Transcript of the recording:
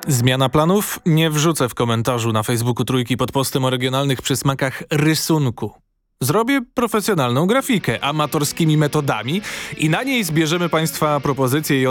Zmiana planów? Nie wrzucę w komentarzu na Facebooku Trójki pod postem o regionalnych przysmakach rysunku. Zrobię profesjonalną grafikę amatorskimi metodami i na niej zbierzemy Państwa propozycje i